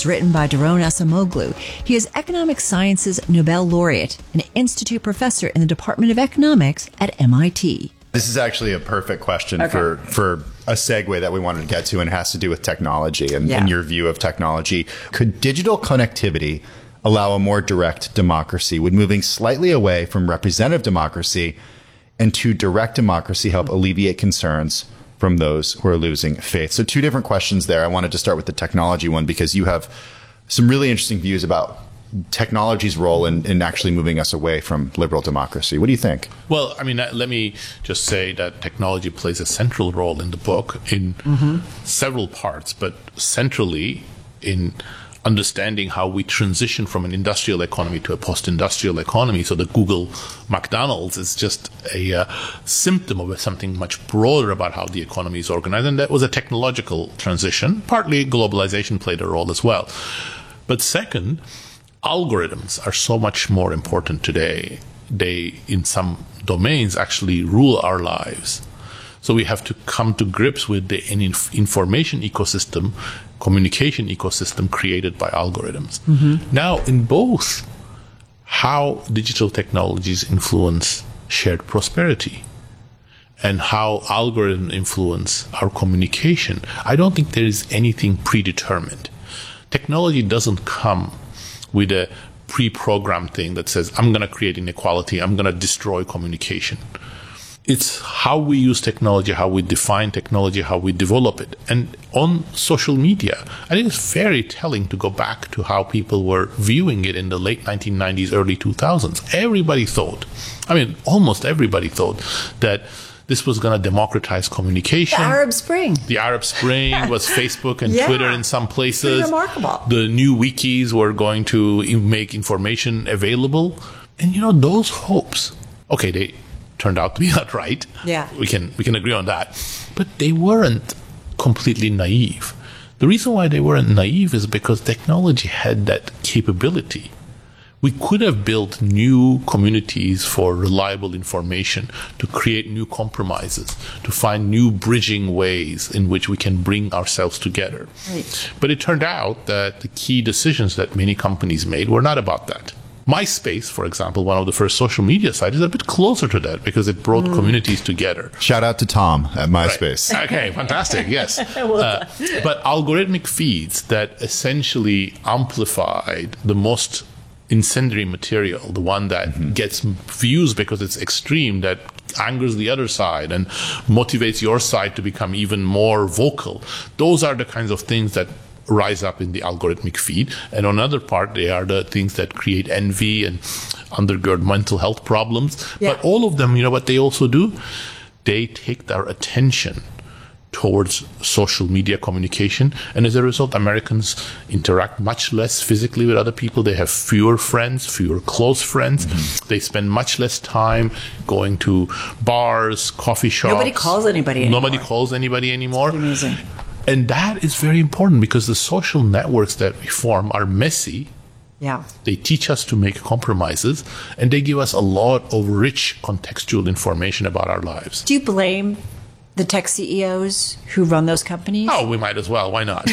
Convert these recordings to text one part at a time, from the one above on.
Algorithms, written by Daron Acemoglu. He is Economic Sciences Nobel Laureate and Institute Professor in the Department of Economics at MIT. This is actually a perfect question for a segue that we wanted to get to, and it has to do with technology and your view of technology. Could digital connectivity allow a more direct democracy? Would moving slightly away from representative democracy and to direct democracy help alleviate concerns from those who are losing faith? So two different questions there. I wanted to start with the technology one because you have some really interesting views about technology's role in actually moving us away from liberal democracy. What do you think? Well, I mean, let me just say that technology plays a central role in the book in several parts, but centrally in understanding how we transition from an industrial economy to a post-industrial economy. So the Google McDonald's is just a symptom of something much broader about how the economy is organized. And that was a technological transition. Partly globalization played a role as well. But second, algorithms are so much more important today. They, in some domains, actually rule our lives. So we have to come to grips with the information ecosystem, communication ecosystem created by algorithms. Now, in both how digital technologies influence shared prosperity and how algorithms influence our communication, I don't think there is anything predetermined. Technology doesn't come with a pre-programmed thing that says, I'm going to create inequality, I'm going to destroy communication. It's how we use technology, how we define technology, how we develop it. And on social media, I think it's very telling to go back to how people were viewing it in the late 1990s, early 2000s. Everybody thought, almost everybody thought that this was going to democratize communication. The Arab Spring. The Arab Spring was Facebook and Twitter in some places. Pretty remarkable. The new wikis were going to make information available. And, those hopes, they turned out to be not right. Yeah. We can agree on that. But they weren't completely naive. The reason why they weren't naive is because technology had that capability. We could have built new communities for reliable information, to create new compromises, to find new bridging ways in which we can bring ourselves together. Right. But it turned out that the key decisions that many companies made were not about that. MySpace, for example, one of the first social media sites, is a bit closer to that because it brought communities together. Shout out to Tom at MySpace. Right. Okay, fantastic, yes. But algorithmic feeds that essentially amplified the most incendiary material, the one that gets views because it's extreme, that angers the other side and motivates your side to become even more vocal. Those are the kinds of things that rise up in the algorithmic feed. And on another part, they are the things that create envy and undergird mental health problems. Yeah. But all of them, what they also do? They take their attention towards social media communication. And as a result, Americans interact much less physically with other people. They have fewer friends, fewer close friends. They spend much less time going to bars, coffee shops. Nobody calls anybody anymore. Nobody calls anybody anymore. It's amazing. And that is very important because the social networks that we form are messy. Yeah. They teach us to make compromises, and they give us a lot of rich contextual information about our lives. Do you blame the tech CEOs who run those companies? Oh, we might as well. Why not?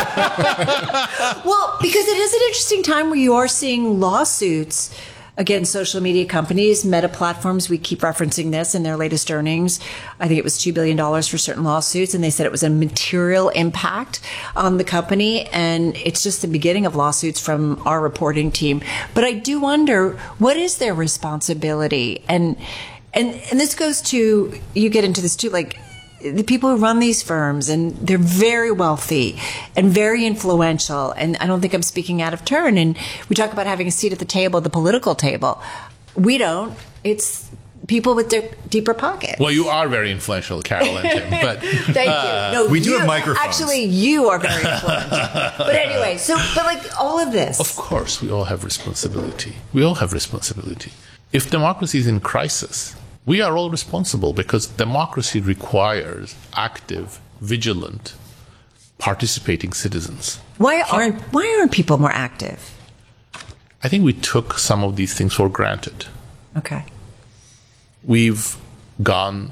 Well, because it is an interesting time where you are seeing lawsuits against social media companies, Meta Platforms. We keep referencing this in their latest earnings. I think it was $2 billion for certain lawsuits, and they said it was a material impact on the company. And it's just the beginning of lawsuits from our reporting team. But I do wonder, what is their responsibility? And this goes to, you get into this too, like the people who run these firms, and they're very wealthy and very influential. And I don't think I'm speaking out of turn. And we talk about having a seat at the table, the political table. We don't. It's people with deeper pockets. Well, you are very influential, Carol and Tim. But thank you. No, we do have microphones. Actually, you are very influential. But anyway, but like all of this. Of course, we all have responsibility. We all have responsibility. If democracy is in crisis, we are all responsible because democracy requires active, vigilant, participating citizens. Why aren't people more active? I think we took some of these things for granted. Okay. We've gone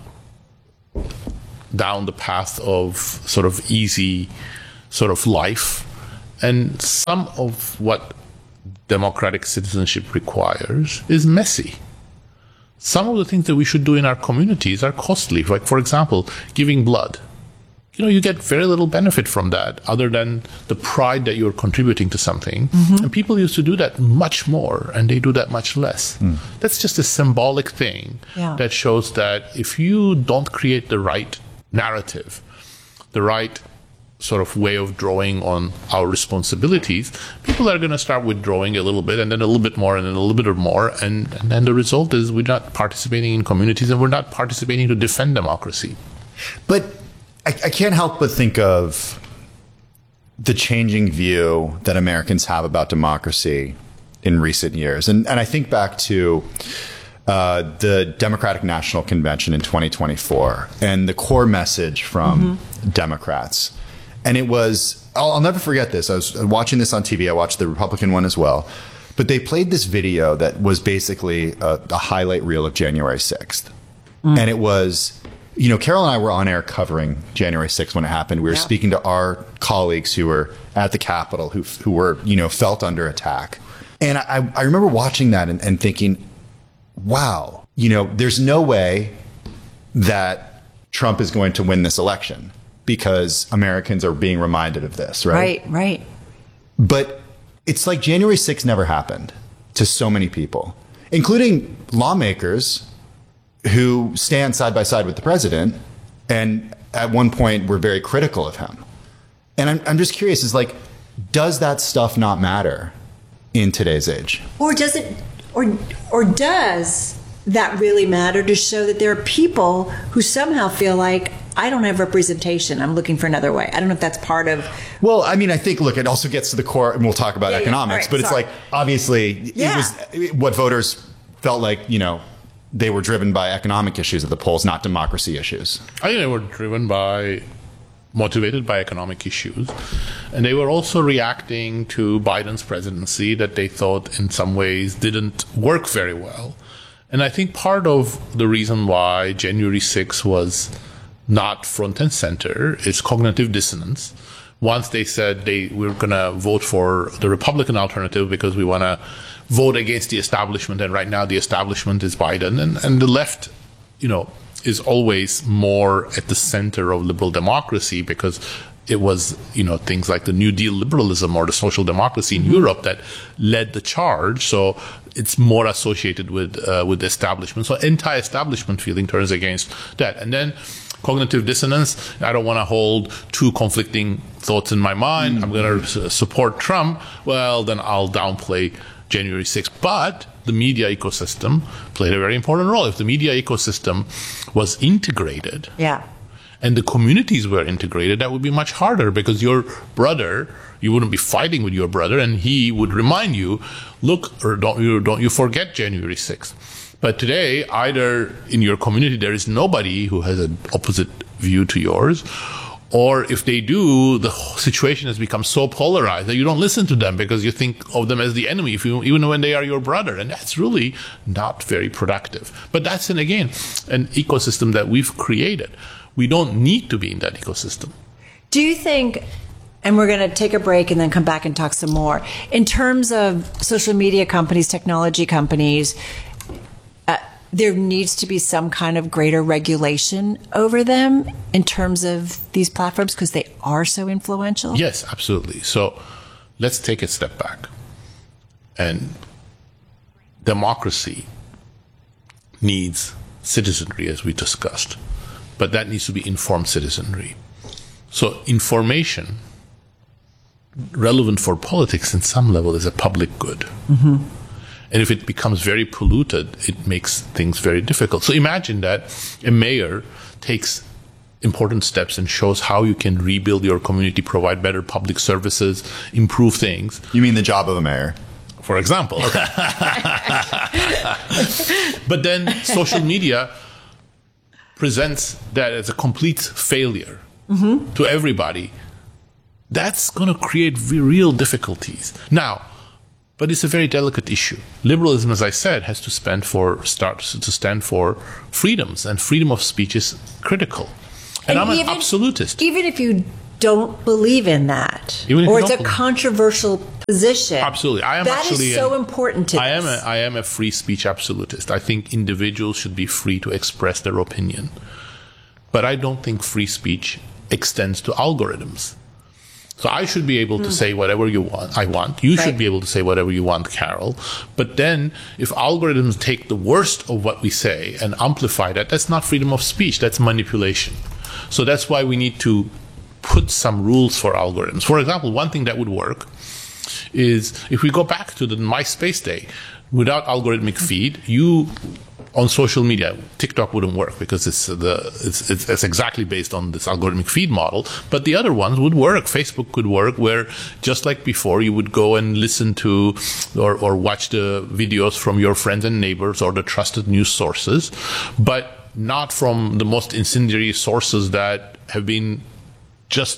down the path of sort of easy sort of life And some of what democratic citizenship requires is messy. Some of the things that we should do in our communities are costly. Like, for example, giving blood. You get very little benefit from that other than the pride that you're contributing to something. And people used to do that much more, and they do that much less. That's just a symbolic thing that shows that if you don't create the right narrative, the right sort of way of drawing on our responsibilities, people are going to start withdrawing a little bit, and then a little bit more, and then a little bit more, and then the result is we're not participating in communities, and we're not participating to defend democracy. But I can't help but think of the changing view that Americans have about democracy in recent years. And I think back to the Democratic National Convention in 2024 and the core message from Democrats. And it was, I'll never forget this. I was watching this on TV. I watched the Republican one as well. But they played this video that was basically a highlight reel of January 6th. And it was... Carol and I were on air covering January 6th when it happened. We were speaking to our colleagues who were at the Capitol who were, felt under attack. And I remember watching that and thinking, wow, there's no way that Trump is going to win this election because Americans are being reminded of this, right? Right. But it's like January 6th never happened to so many people, including lawmakers who stand side by side with the president and at one point were very critical of him. And I'm just curious, does that stuff not matter in today's age? Or does it, or does that really matter to show that there are people who somehow feel like, I don't have representation, I'm looking for another way? I don't know if that's part of... Well, I mean, I think, look, it also gets to the core, and we'll talk about economics, but it's obviously, it was what voters felt like, they were driven by economic issues at the polls, not democracy issues. I think they were motivated by economic issues. And they were also reacting to Biden's presidency that they thought in some ways didn't work very well. And I think part of the reason why January 6th was not front and center is cognitive dissonance. Once they said we're going to vote for the Republican alternative because we want to vote against the establishment, and right now the establishment is Biden, and the left, is always more at the center of liberal democracy because it was, things like the New Deal liberalism or the social democracy in Europe that led the charge. So it's more associated with the establishment. So anti-establishment feeling turns against that. And then cognitive dissonance. I don't want to hold two conflicting thoughts in my mind. I'm going to support Trump. Well, then I'll downplay January 6th. But the media ecosystem played a very important role. If the media ecosystem was integrated, and the communities were integrated, that would be much harder because your brother, you wouldn't be fighting with your brother, and he would remind you, look, or don't you forget January 6th. But today, either in your community there is nobody who has an opposite view to yours, or if they do, the situation has become so polarized that you don't listen to them because you think of them as the enemy, even when they are your brother. And that's really not very productive. But that's, again, an ecosystem that we've created. We don't need to be in that ecosystem. Do you think, and we're going to take a break and then come back and talk some more, in terms of social media companies, technology companies, there needs to be some kind of greater regulation over them in terms of these platforms because they are so influential? Yes, absolutely. So let's take a step back. And democracy needs citizenry, as we discussed, but that needs to be informed citizenry. So information relevant for politics in some level is a public good. Mm-hmm. And if it becomes very polluted, it makes things very difficult. So imagine that a mayor takes important steps and shows how you can rebuild your community, provide better public services, improve things. You mean the job of a mayor? For example. Okay. But then social media presents that as a complete failure to everybody. That's going to create real difficulties. Now, but it's a very delicate issue. Liberalism, as I said, has to stand for freedoms, and freedom of speech is critical. And I'm an absolutist. Even if you don't believe in that, or it's a controversial position. Absolutely, That is so important to this. I am a free speech absolutist. I think individuals should be free to express their opinion, but I don't think free speech extends to algorithms. So I should be able to say whatever I want. You should be able to say whatever you want, Carol. But then if algorithms take the worst of what we say and amplify that, that's not freedom of speech. That's manipulation. So that's why we need to put some rules for algorithms. For example, one thing that would work is if we go back to the MySpace day, without algorithmic feed, on social media, TikTok wouldn't work because it's exactly based on this algorithmic feed model. But the other ones would work. Facebook could work, where just like before, you would go and listen to or watch the videos from your friends and neighbors or the trusted news sources, but not from the most incendiary sources that have been just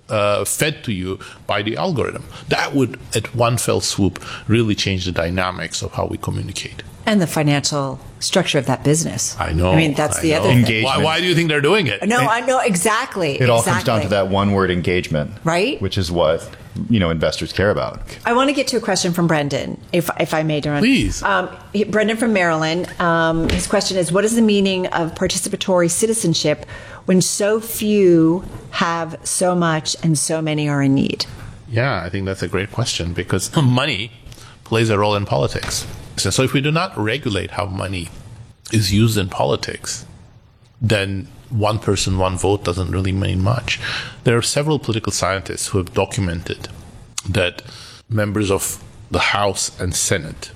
fed to you by the algorithm. That would, at one fell swoop, really change the dynamics of how we communicate. And the financial structure of that business. I know. I mean, that's the other thing. Why do you think they're doing it? No, I know exactly. It all comes down to that one word, engagement. Right. Which is what, investors care about. I want to get to a question from Brendan, if I may, Darren. Please. Brendan from Maryland. His question is, what is the meaning of participatory citizenship when so few have so much and so many are in need? Yeah, I think that's a great question, because money plays a role in politics. So if we do not regulate how money is used in politics, then one person, one vote doesn't really mean much. There are several political scientists who have documented that members of the House and Senate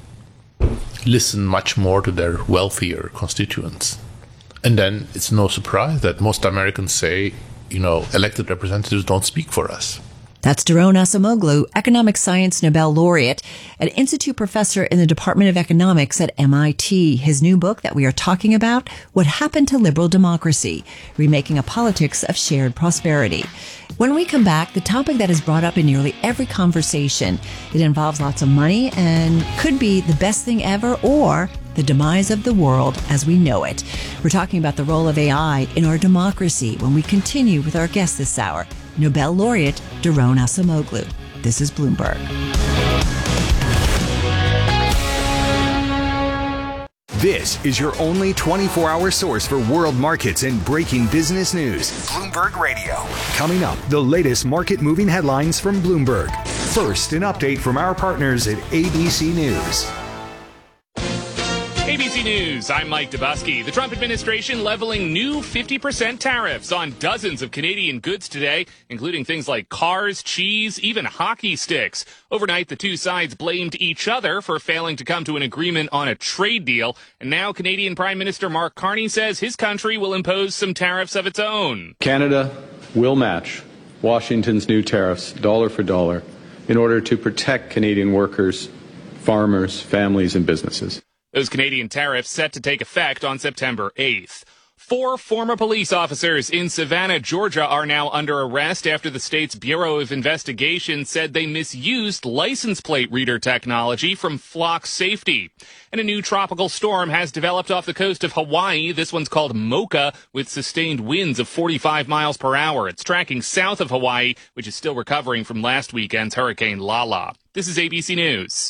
listen much more to their wealthier constituents. And then it's no surprise that most Americans say, elected representatives don't speak for us. That's Daron Acemoglu, Economic Science Nobel Laureate, an institute professor in the Department of Economics at MIT. His new book that we are talking about, What Happened to Liberal Democracy, Remaking a Politics of Shared Prosperity. When we come back, the topic that is brought up in nearly every conversation. It involves lots of money and could be the best thing ever or the demise of the world as we know it. We're talking about the role of AI in our democracy when we continue with our guest this hour, Nobel laureate Daron Acemoglu. This is Bloomberg. This is your only 24-hour source for world markets and breaking business news. Bloomberg Radio. Coming up, the latest market-moving headlines from Bloomberg. First, an update from our partners at ABC News. ABC News, I'm Mike Dubusky. The Trump administration leveling new 50% tariffs on dozens of Canadian goods today, including things like cars, cheese, even hockey sticks. Overnight, the two sides blamed each other for failing to come to an agreement on a trade deal. And now Canadian Prime Minister Mark Carney says his country will impose some tariffs of its own. Canada will match Washington's new tariffs dollar for dollar in order to protect Canadian workers, farmers, families, and businesses. Those Canadian tariffs set to take effect on September 8th. 4 former police officers in Savannah, Georgia are now under arrest after the state's Bureau of Investigation said they misused license plate reader technology from Flock Safety. And a new tropical storm has developed off the coast of Hawaii. This one's called Mocha, with sustained winds of 45 miles per hour. It's tracking south of Hawaii, which is still recovering from last weekend's Hurricane Lala. This is ABC News.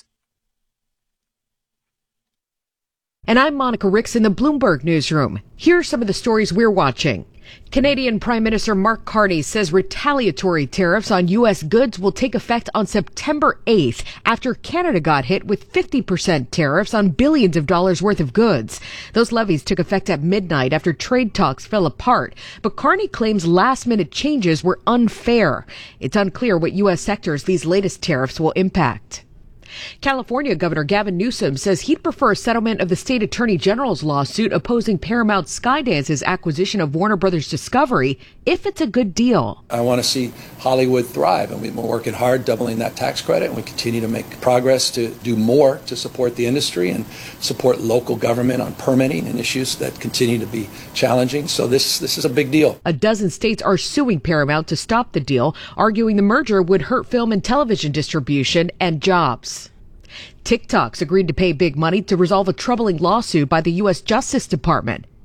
And I'm Monica Ricks in the Bloomberg Newsroom. Here are some of the stories we're watching. Canadian Prime Minister Mark Carney says retaliatory tariffs on U.S. goods will take effect on September 8th after Canada got hit with 50% tariffs on billions of dollars worth of goods. Those levies took effect at midnight after trade talks fell apart. But Carney claims last-minute changes were unfair. It's unclear what U.S. sectors these latest tariffs will impact. California Governor Gavin Newsom says he'd prefer a settlement of the state attorney general's lawsuit opposing Paramount Skydance's acquisition of Warner Brothers Discovery if it's a good deal. I want to see Hollywood thrive, and we've been working hard doubling that tax credit, and we continue to make progress to do more to support the industry and support local government on permitting and issues that continue to be challenging. So this is a big deal. A dozen states are suing Paramount to stop the deal, arguing the merger would hurt film and television distribution and jobs. TikTok's agreed to pay big money to resolve a troubling lawsuit by the U.S. Justice Department.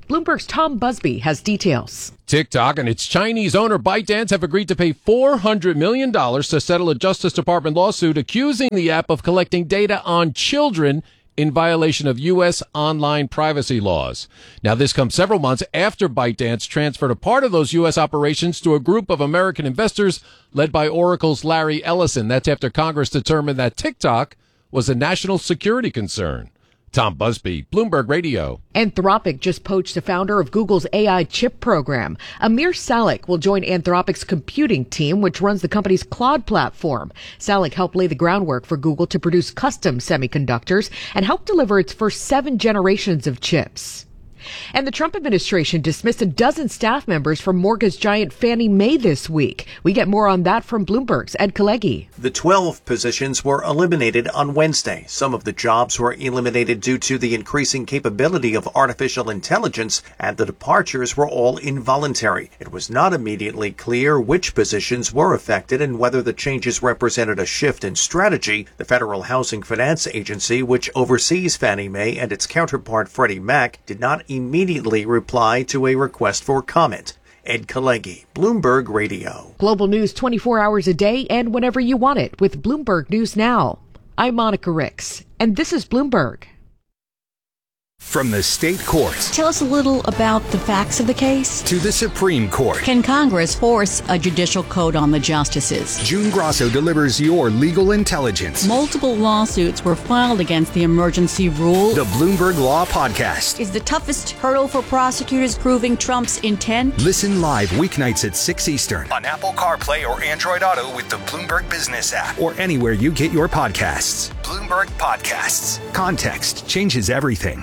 Bloomberg's Tom Busby has details. TikTok and its Chinese owner ByteDance have agreed to pay $400 million to settle a Justice Department lawsuit accusing the app of collecting data on children in violation of U.S. online privacy laws. Now, this comes several months after ByteDance transferred a part of those U.S. operations to a group of American investors led by Oracle's Larry Ellison. That's after Congress determined that TikTok was a national security concern. Tom Busby, Bloomberg Radio. Anthropic just poached the founder of Google's AI chip program. Amir Salik will join Anthropic's computing team, which runs the company's Claude platform. Salik helped lay the groundwork for Google to produce custom semiconductors and help deliver its first 7 generations of chips. And the Trump administration dismissed a dozen staff members from mortgage giant Fannie Mae this week. We get more on that from Bloomberg's Ed Kalegi. The 12 positions were eliminated on Wednesday. Some of the jobs were eliminated due to the increasing capability of artificial intelligence, and the departures were all involuntary. It was not immediately clear which positions were affected and whether the changes represented a shift in strategy. The Federal Housing Finance Agency, which oversees Fannie Mae and its counterpart Freddie Mac, did not immediately reply to a request for comment. Ed Kalegi, Bloomberg Radio. Global news 24 hours a day and whenever you want it with Bloomberg News Now. I'm Monica Ricks, and this is Bloomberg. From the state courts. Tell us a little about the facts of the case. To the Supreme Court. Can Congress force a judicial code on the justices? June Grosso delivers your legal intelligence. Multiple lawsuits were filed against the emergency rule. The Bloomberg Law Podcast. Is the toughest hurdle for prosecutors proving Trump's intent? Listen live weeknights at 6 Eastern on Apple CarPlay or Android Auto with the Bloomberg Business app or anywhere you get your podcasts. Bloomberg Podcasts. Context changes everything.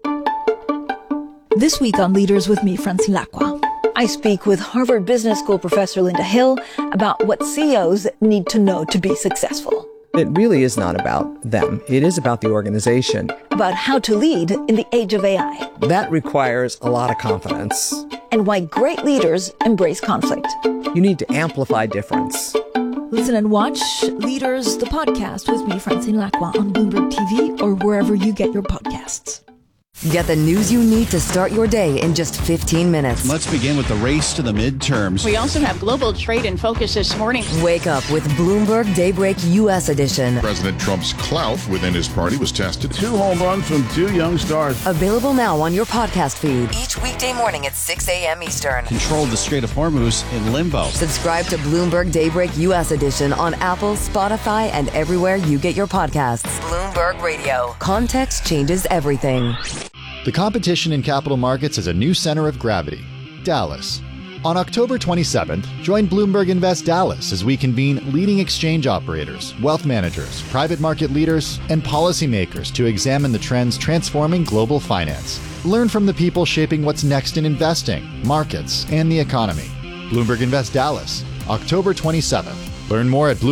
This week on Leaders with me, Francine Lacqua, I speak with Harvard Business School professor Linda Hill about what CEOs need to know to be successful. It really is not about them. It is about the organization. About how to lead in the age of AI. That requires a lot of confidence. And why great leaders embrace conflict. You need to amplify difference. Listen and watch Leaders, the podcast with me, Francine Lacqua, on Bloomberg TV or wherever you get your podcasts. Get the news you need to start your day in just 15 minutes. Let's begin with the race to the midterms. We also have global trade in focus this morning. Wake up with Bloomberg Daybreak U.S. edition. President Trump's clout within his party was tested. 2 home runs from 2 young stars. Available now on your podcast feed. Each weekday morning at 6 a.m. Eastern. Controlled the Strait of Hormuz in limbo. Subscribe to Bloomberg Daybreak U.S. edition on Apple, Spotify, and everywhere you get your podcasts. Bloomberg Radio. Context changes everything. The competition in capital markets has a new center of gravity, Dallas. On October 27th, join Bloomberg Invest Dallas as we convene leading exchange operators, wealth managers, private market leaders, and policymakers to examine the trends transforming global finance. Learn from the people shaping what's next in investing, markets, and the economy. Bloomberg Invest Dallas, October 27th. Learn more at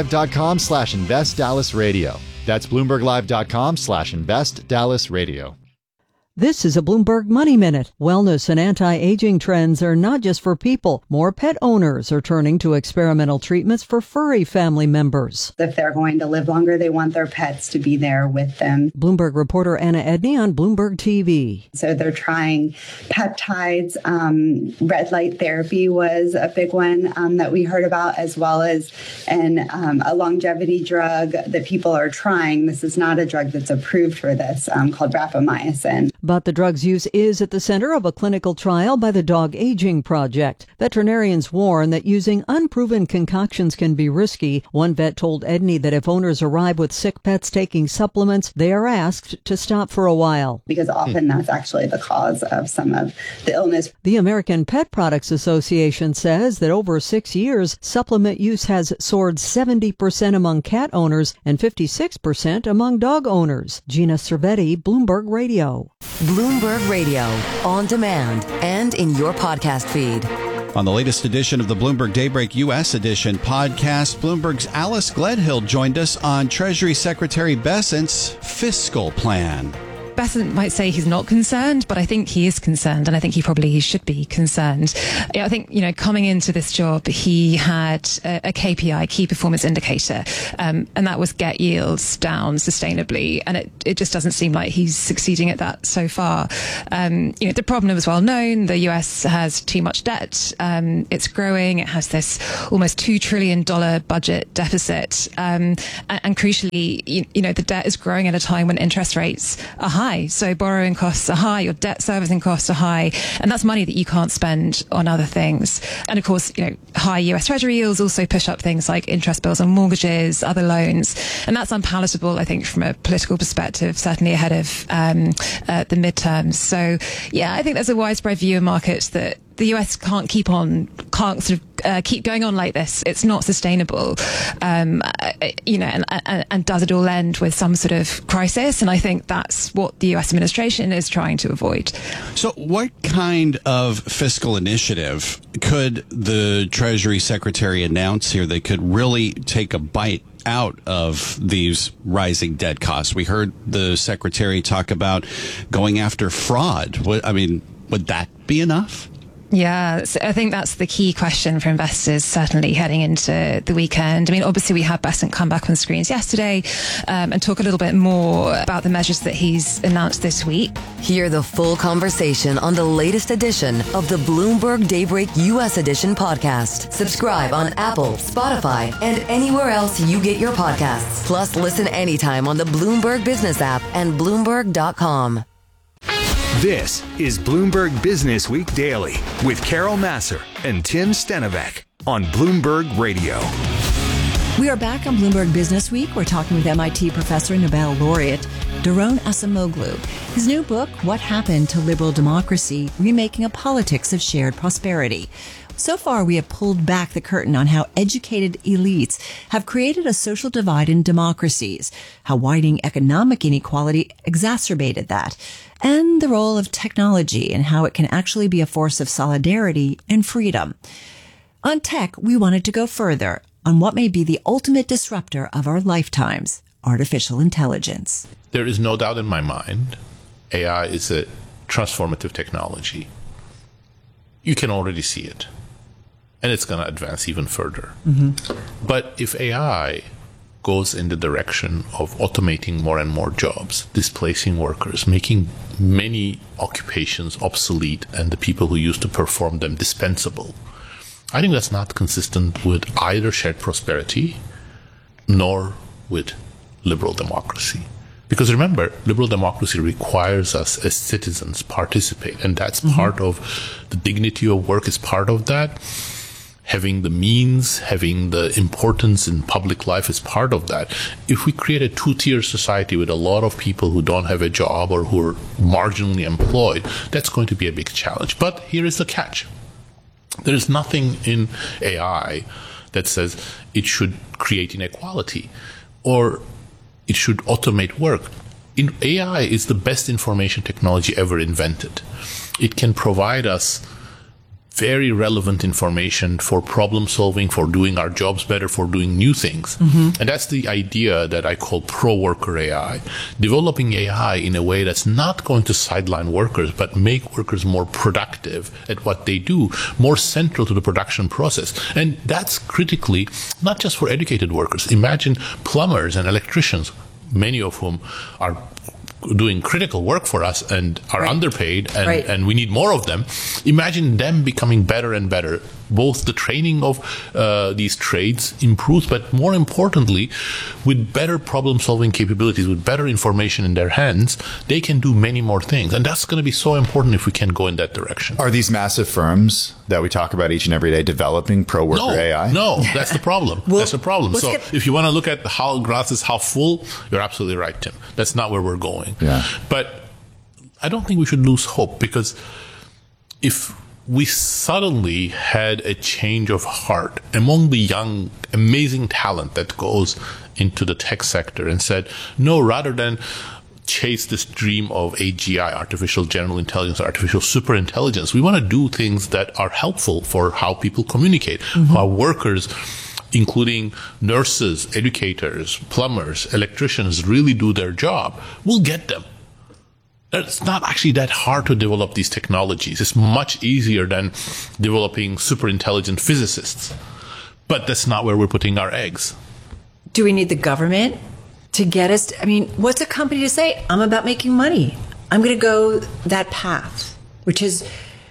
BloombergLive.com/InvestDallasRadio. That's BloombergLive.com/InvestDallasRadio. This is a Bloomberg Money Minute. Wellness and anti-aging trends are not just for people. More pet owners are turning to experimental treatments for furry family members. If they're going to live longer, they want their pets to be there with them. Bloomberg reporter Anna Edney on Bloomberg TV. So they're trying peptides. Red light therapy was a big one that we heard about, as well as a longevity drug that people are trying. This is not a drug that's approved for this, called rapamycin. But the drug's use is at the center of a clinical trial by the Dog Aging Project. Veterinarians warn that using unproven concoctions can be risky. One vet told Edney that if owners arrive with sick pets taking supplements, they are asked to stop for a while. Because often that's actually the cause of some of the illness. The American Pet Products Association says that over 6 years, supplement use has soared 70% among cat owners and 56% among dog owners. Gina Cervetti, Bloomberg Radio. Bloomberg Radio, on demand and in your podcast feed. On the latest edition of the Bloomberg Daybreak U.S. edition podcast, Bloomberg's Alice Gledhill joined us on Treasury Secretary Bessent's fiscal plan. Bessent might say he's not concerned, but I think he is concerned, and I think he should be concerned. I think, coming into this job, he had a KPI, key performance indicator, and that was get yields down sustainably, and it just doesn't seem like he's succeeding at that so far. The problem was well known. The US has too much debt. It's growing. It has this almost $2 trillion budget deficit, and crucially, the debt is growing at a time when interest rates are high. So borrowing costs are high, your debt servicing costs are high, and that's money that you can't spend on other things. And of course, high US Treasury yields also push up things like interest bills on mortgages, other loans, and that's unpalatable, I think, from a political perspective, certainly ahead of the midterms. So, yeah, I think there's a widespread view in markets that the US can't keep going on like this. It's not sustainable, and does it all end with some sort of crisis? And I think that's what the US administration is trying to avoid. So what kind of fiscal initiative could the Treasury Secretary announce here that could really take a bite out of these rising debt costs? We heard the Secretary talk about going after fraud. Would that be enough? Yeah, so I think that's the key question for investors, certainly heading into the weekend. Obviously, we had Bessent come back on screens yesterday and talk a little bit more about the measures that he's announced this week. Hear the full conversation on the latest edition of the Bloomberg Daybreak U.S. Edition podcast. Subscribe on Apple, Spotify, and anywhere else you get your podcasts. Plus, listen anytime on the Bloomberg Business app and Bloomberg.com. This is Bloomberg Business Week Daily with Carol Massar and Tim Stenovec on Bloomberg Radio. We are back on Bloomberg Business Week. We're talking with MIT professor Nobel laureate Daron Acemoglu. His new book, What Happened to Liberal Democracy? Remaking a Politics of Shared Prosperity. So far, we have pulled back the curtain on how educated elites have created a social divide in democracies, how widening economic inequality exacerbated that, and the role of technology and how it can actually be a force of solidarity and freedom. On tech, we wanted to go further on what may be the ultimate disruptor of our lifetimes, artificial intelligence. There is no doubt in my mind, AI is a transformative technology. You can already see it. And it's going to advance even further. Mm-hmm. But if AI goes in the direction of automating more and more jobs, displacing workers, making many occupations obsolete and the people who used to perform them dispensable, I think that's not consistent with either shared prosperity nor with liberal democracy. Because remember, liberal democracy requires us as citizens participate, and that's part of the dignity of work is part of that. Having the means, having the importance in public life is part of that. If we create a two-tier society with a lot of people who don't have a job or who are marginally employed, that's going to be a big challenge. But here is the catch. There is nothing in AI that says it should create inequality or it should automate work. AI is the best information technology ever invented. It can provide us very relevant information for problem solving, for doing our jobs better, for doing new things. And that's the idea that I call pro-worker AI. Developing AI in a way that's not going to sideline workers, but make workers more productive at what they do, more central to the production process. And that's critically not just for educated workers. Imagine plumbers and electricians, many of whom are doing critical work for us and are underpaid and we need more of them. Imagine them becoming better and better. Both the training of these trades improves, but more importantly, with better problem-solving capabilities, with better information in their hands, they can do many more things. And that's going to be so important if we can go in that direction. Are these massive firms that we talk about each and every day developing pro-worker AI? No, that's the problem. That's the problem. So if you want to look at how glass is half full, you're absolutely right, Tim. That's not where we're going. Yeah. But I don't think we should lose hope, because if we suddenly had a change of heart among the young, amazing talent that goes into the tech sector and said, no, rather than chase this dream of AGI, artificial general intelligence, artificial superintelligence, we want to do things that are helpful for how people communicate, how workers, including nurses, educators, plumbers, electricians, really do their job. We'll get them. It's not actually that hard to develop these technologies. It's much easier than developing super intelligent physicists. But that's not where we're putting our eggs. Do we need the government to get us? I mean, what's a company to say? I'm about making money. I'm going to go that path, which is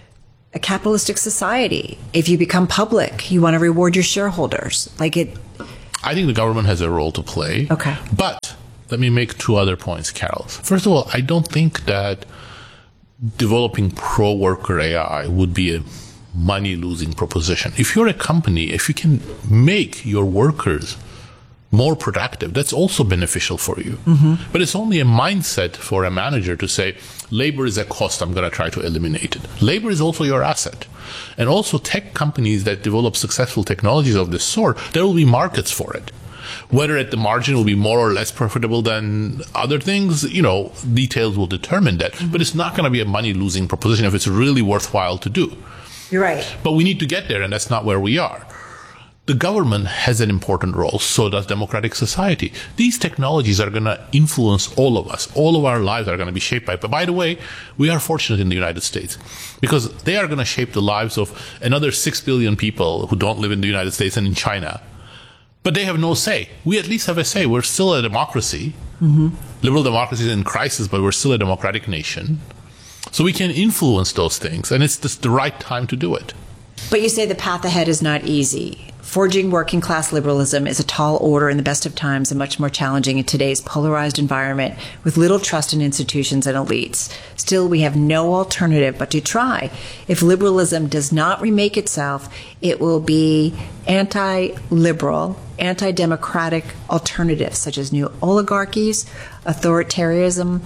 a capitalistic society. If you become public, you want to reward your shareholders. I think the government has a role to play. Okay. But let me make 2 other points, Carol. First of all, I don't think that developing pro-worker AI would be a money-losing proposition. If you're a company, if you can make your workers more productive, that's also beneficial for you. Mm-hmm. But it's only a mindset for a manager to say, labor is a cost, I'm going to try to eliminate it. Labor is also your asset. And also tech companies that develop successful technologies of this sort, there will be markets for it. Whether at the margin will be more or less profitable than other things, details will determine that. Mm-hmm. But it's not going to be a money-losing proposition if it's really worthwhile to do. You're right. But we need to get there, and that's not where we are. The government has an important role, so does democratic society. These technologies are going to influence all of us. All of our lives are going to be shaped by it. But by the way, we are fortunate in the United States because they are going to shape the lives of another 6 billion people who don't live in the United States and in China. But they have no say. We at least have a say. We're still a democracy. Mm-hmm. Liberal democracy is in crisis, but we're still a democratic nation. So we can influence those things, and it's just the right time to do it. But you say the path ahead is not easy. Forging working class liberalism is a tall order in the best of times and much more challenging in today's polarized environment with little trust in institutions and elites. Still, we have no alternative but to try. If liberalism does not remake itself, it will be anti-liberal, anti-democratic alternatives such as new oligarchies, authoritarianism,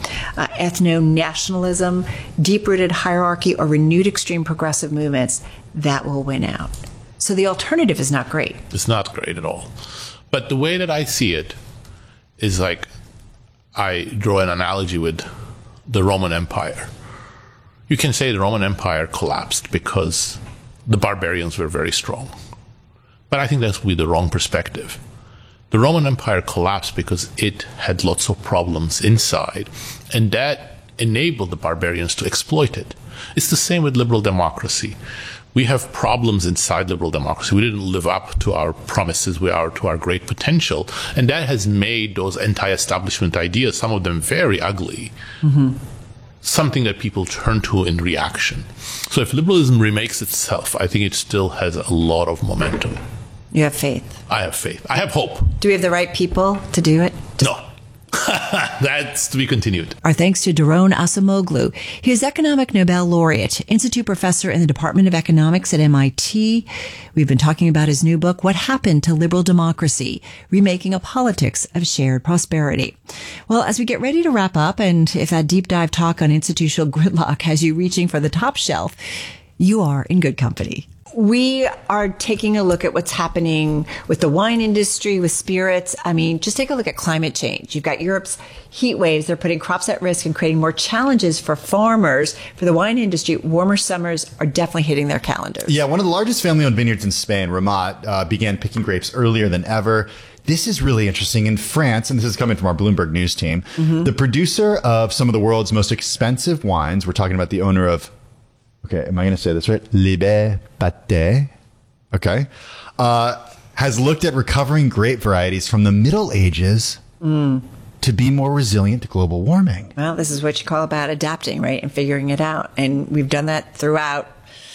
ethno-nationalism, deep-rooted hierarchy, or renewed extreme progressive movements that will win out. So the alternative is not great. It's not great at all. But the way that I see it is like I draw an analogy with the Roman Empire. You can say the Roman Empire collapsed because the barbarians were very strong. But I think that's with the wrong perspective. The Roman Empire collapsed because it had lots of problems inside, and that enabled the barbarians to exploit it. It's the same with liberal democracy. We have problems inside liberal democracy. We didn't live up to our promises, to our great potential. And that has made those anti-establishment ideas, some of them very ugly, mm-hmm. something that people turn to in reaction. So if liberalism remakes itself, I think it still has a lot of momentum. You have faith? I have faith. I have hope. Do we have the right people to do it? No. That's to be continued. Our thanks to Daron Acemoglu. He is Economic Nobel Laureate, Institute Professor in the Department of Economics at MIT. We've been talking about his new book, What Happened to Liberal Democracy? Remaking a Politics of Shared Prosperity. Well, as we get ready to wrap up, and if that deep dive talk on institutional gridlock has you reaching for the top shelf, you are in good company. We are taking a look at what's happening with the wine industry, with spirits. I mean, just take a look at climate change. You've got Europe's heat waves. They're putting crops at risk and creating more challenges for farmers. For the wine industry, warmer summers are definitely hitting their calendars. Yeah, one of the largest family-owned vineyards in Spain, Ramat, began picking grapes earlier than ever. This is really interesting. In France, and this is coming from our Bloomberg News team, mm-hmm. the producer of some of the world's most expensive wines, we're talking about the owner of, okay, am I going to say this right? Liber Pate, okay, has looked at recovering grape varieties from the Middle Ages to be more resilient to global warming. Well, this is what you call about adapting, right, and figuring it out. And we've done that throughout,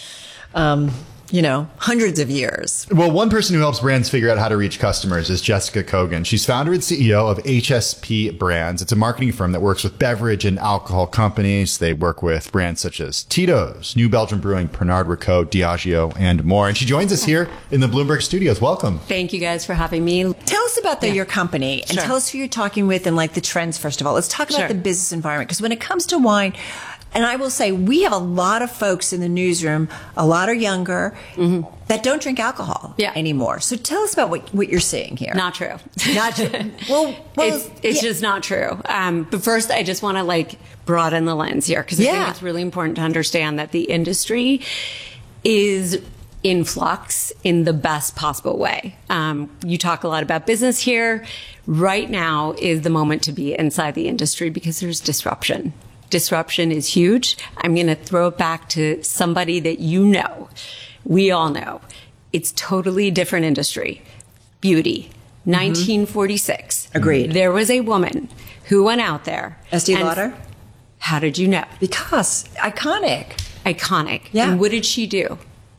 hundreds of years. Well, one person who helps brands figure out how to reach customers is Jessica Kogan. She's founder and CEO of HSP Brands. It's a marketing firm that works with beverage and alcohol companies. They work with brands such as Tito's, New Belgium Brewing, Pernod Ricard, Diageo, and more. And she joins us here in the Bloomberg studios. Welcome. Thank you guys for having me. Tell us about your company and tell us who you're talking with and the trends, first of all. Let's talk about the business environment, because when it comes to wine, and I will say, we have a lot of folks in the newsroom, a lot are younger, mm-hmm. that don't drink alcohol anymore. So tell us about what you're seeing here. Not true. Not true. Well, it's just not true. But first, I just want to broaden the lens here, because I think it's really important to understand that the industry is in flux in the best possible way. You talk a lot about business here. Right now is the moment to be inside the industry because there's disruption. disruption is huge. I'm going to throw it back to somebody that you know. We all know. It's totally different industry. Beauty. 1946. Agreed. There was a woman who went out there. Estee Lauder? How did you know? Because iconic. Yeah. And what did she do?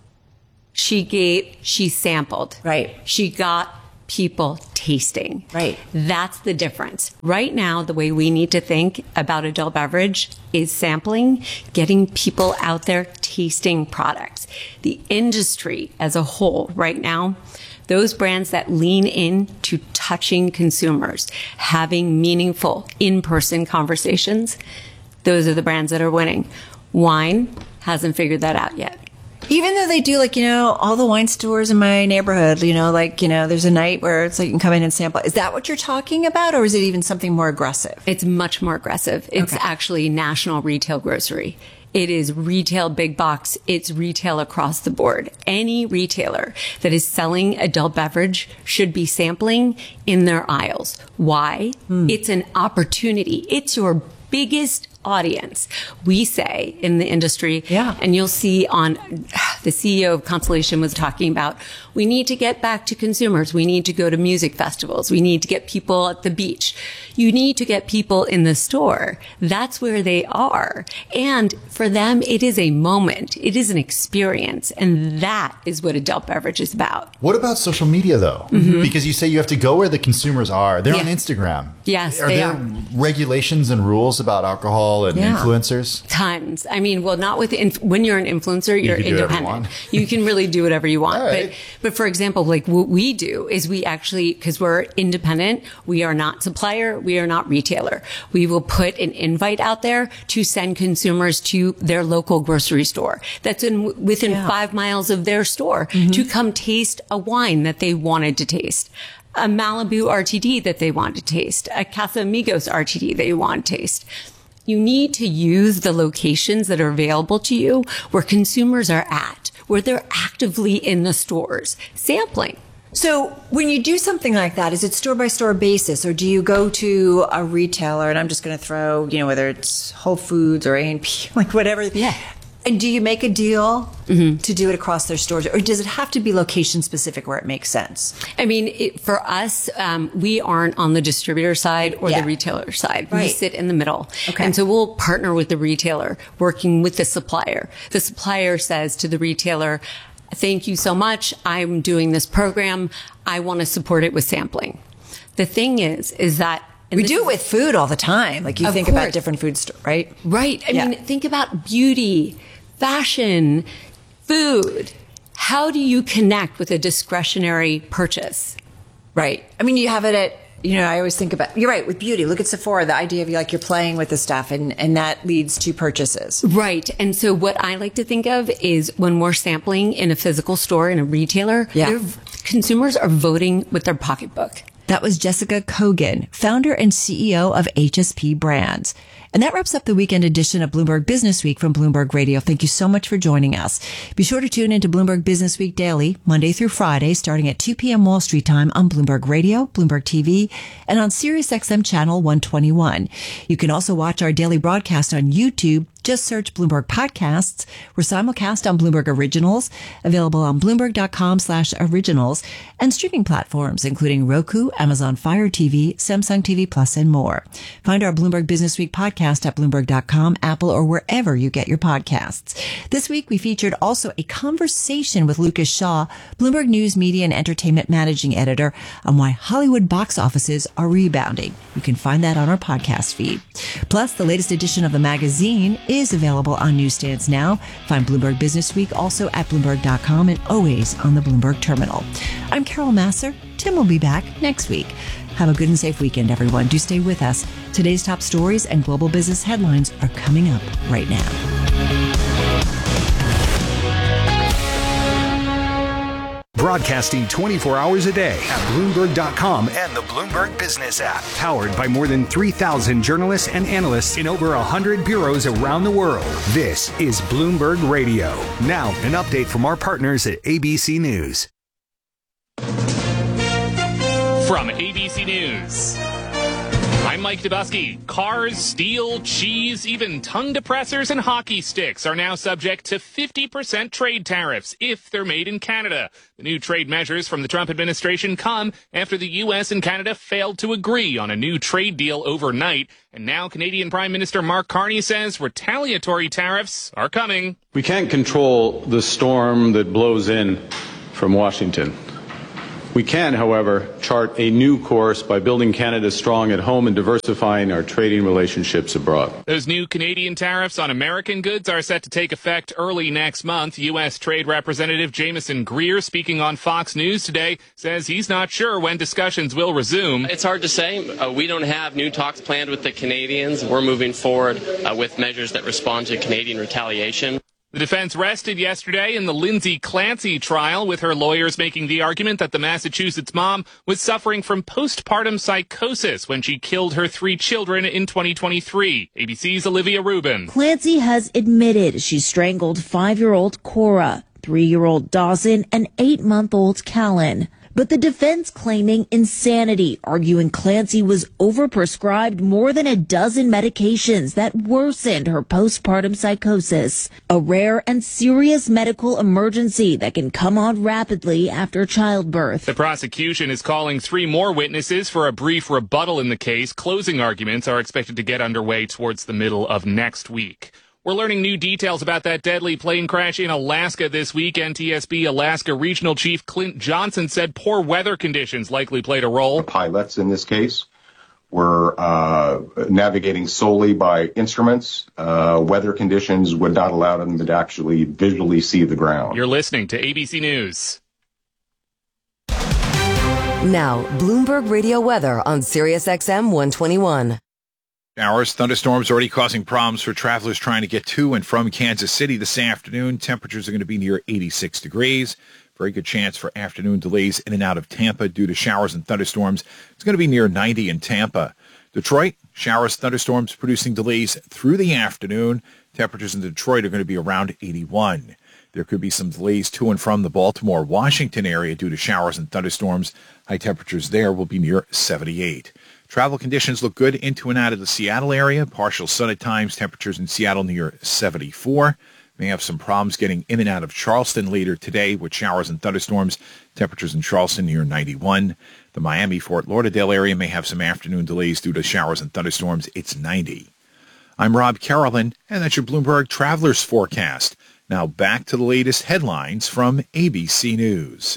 She sampled. Right. She got people tasting. Right. That's the difference. Right now, the way we need to think about adult beverage is sampling, getting people out there tasting products. The industry as a whole right now, those brands that lean in to touching consumers, having meaningful in-person conversations, those are the brands that are winning. Wine hasn't figured that out yet. Even though they do, like, all the wine stores in my neighborhood, there's a night where it's like you can come in and sample. Is that what you're talking about? Or is it even something more aggressive? It's much more aggressive. It's actually national retail grocery. It is retail big box. It's retail across the board. Any retailer that is selling adult beverage should be sampling in their aisles. Why? It's an opportunity. It's your biggest audience, we say, in the industry. Yeah. And you'll see on the CEO of Constellation was talking about, we need to get back to consumers. We need to go to music festivals. We need to get people at the beach. You need to get people in the store. That's where they are. And for them, it is a moment. It is an experience. And that is what adult beverage is about. What about social media, though? Because you say you have to go where the consumers are. They're on Instagram. Yes, are there regulations and rules about alcohol and influencers? Tons. I mean, well, not with when you're an influencer, you're independent. You can really do whatever you want. Right. But for example, like what we do is we actually, because we're independent, we are not supplier, we are not retailer. We will put an invite out there to send consumers to their local grocery store that's within 5 miles of their store to come taste a wine that they wanted to taste. A Malibu RTD that they want to taste, a Casamigos RTD that you want to taste. You need to use the locations that are available to you where consumers are at, where they're actively in the stores, sampling. So when you do something like that, is it store by store basis, or do you go to a retailer, and I'm just going to throw, whether it's Whole Foods or A&P, like whatever. Yeah. And do you make a deal to do it across their stores, or does it have to be location specific where it makes sense? I mean, for us, we aren't on the distributor side or the retailer side. Right. We sit in the middle. Okay. And so we'll partner with the retailer, working with the supplier. The supplier says to the retailer, thank you so much. I'm doing this program. I want to support it with sampling. The thing is that we do it with food all the time. Like you think about different food stores, right? Right. I mean, think about beauty, fashion, food. How do you connect with a discretionary purchase? Right. I mean, you have it at, I always think about, you're right, with beauty. Look at Sephora, the idea of you're playing with the stuff and that leads to purchases. Right. And so what I like to think of is when we're sampling in a physical store, in a retailer, consumers are voting with their pocketbook. That was Jessica Kogan, founder and CEO of HSP Brands. And that wraps up the weekend edition of Bloomberg Business Week from Bloomberg Radio. Thank you so much for joining us. Be sure to tune into Bloomberg Business Week daily, Monday through Friday, starting at 2 p.m. Wall Street time on Bloomberg Radio, Bloomberg TV, and on SiriusXM Channel 121. You can also watch our daily broadcast on YouTube. Just search Bloomberg Podcasts. We're simulcast on Bloomberg Originals, available on Bloomberg.com/originals, and streaming platforms, including Roku, Amazon Fire TV, Samsung TV Plus, and more. Find our Bloomberg Business Week podcast at Bloomberg.com, Apple, or wherever you get your podcasts. This week, we featured also a conversation with Lucas Shaw, Bloomberg News Media and Entertainment Managing Editor, on why Hollywood box offices are rebounding. You can find that on our podcast feed. Plus, the latest edition of the magazine is available on newsstands now. Find Bloomberg Business Week also at Bloomberg.com and always on the Bloomberg Terminal. I'm Carol Masser. Tim will be back next week. Have a good and safe weekend, everyone. Do stay with us. Today's top stories and global business headlines are coming up right now. Broadcasting 24 hours a day at Bloomberg.com and the Bloomberg Business app. Powered by more than 3,000 journalists and analysts in over 100 bureaus around the world. This is Bloomberg Radio. Now, an update from our partners at ABC News. From ABC News, I'm Mike Dubusky. Cars, steel, cheese, even tongue depressors and hockey sticks are now subject to 50% trade tariffs if they're made in Canada. The new trade measures from the Trump administration come after the U.S. and Canada failed to agree on a new trade deal overnight. And now Canadian Prime Minister Mark Carney says retaliatory tariffs are coming. We can't control the storm that blows in from Washington. We can, however, chart a new course by building Canada strong at home and diversifying our trading relationships abroad. Those new Canadian tariffs on American goods are set to take effect early next month. U.S. Trade Representative Jameson Greer, speaking on Fox News today, says he's not sure when discussions will resume. It's hard to say. We don't have new talks planned with the Canadians. We're moving forward with measures that respond to Canadian retaliation. The defense rested yesterday in the Lindsay Clancy trial, with her lawyers making the argument that the Massachusetts mom was suffering from postpartum psychosis when she killed her 3 children in 2023. ABC's Olivia Rubin. Clancy has admitted she strangled 5-year-old Cora, 3-year-old Dawson, and 8-month-old Callan. But the defense claiming insanity, arguing Clancy was overprescribed more than a dozen medications that worsened her postpartum psychosis, a rare and serious medical emergency that can come on rapidly after childbirth. The prosecution is calling 3 more witnesses for a brief rebuttal in the case. Closing arguments are expected to get underway towards the middle of next week. We're learning new details about that deadly plane crash in Alaska this week. NTSB Alaska Regional Chief Clint Johnson said poor weather conditions likely played a role. The pilots in this case were navigating solely by instruments. Weather conditions would not allow them to actually visually see the ground. You're listening to ABC News. Now, Bloomberg Radio weather on SiriusXM 121. Showers, thunderstorms already causing problems for travelers trying to get to and from Kansas City this afternoon. Temperatures are going to be near 86 degrees. Very good chance for afternoon delays in and out of Tampa due to showers and thunderstorms. It's going to be near 90 in Tampa. Detroit, showers, thunderstorms producing delays through the afternoon. Temperatures in Detroit are going to be around 81. There could be some delays to and from the Baltimore, Washington area due to showers and thunderstorms. High temperatures there will be near 78. Travel conditions look good into and out of the Seattle area. Partial sun at times. Temperatures in Seattle near 74. May have some problems getting in and out of Charleston later today with showers and thunderstorms. Temperatures in Charleston near 91. The Miami-Fort Lauderdale area may have some afternoon delays due to showers and thunderstorms. It's 90. I'm Rob Carolyn, and that's your Bloomberg Travelers Forecast. Now back to the latest headlines from ABC News.